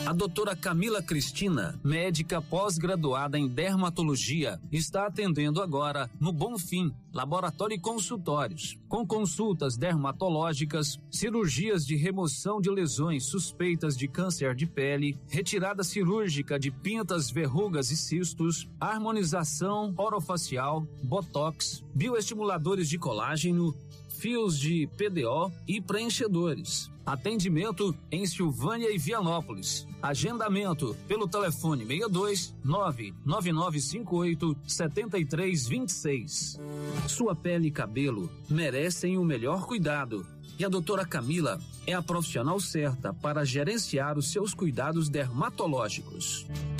A doutora Camila Cristina, médica pós-graduada em dermatologia, está atendendo agora no Bonfim, laboratório e consultórios, com consultas dermatológicas, cirurgias de remoção de lesões suspeitas de câncer de pele, retirada cirúrgica de pintas, verrugas e cistos, harmonização orofacial, botox, bioestimuladores de colágeno, fios de PDO e preenchedores. Atendimento em Silvânia e Vianópolis. Agendamento pelo telefone 62 99958 7326. Sua pele e cabelo merecem o melhor cuidado. E a doutora Camila é a profissional certa para gerenciar os seus cuidados dermatológicos.